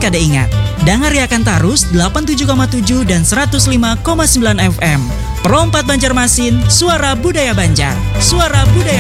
kada ingat. Dangariakan tarus 87,7 dan 105,9 FM. Pro 4 Banjarmasin, suara budaya Banjar. Suara budaya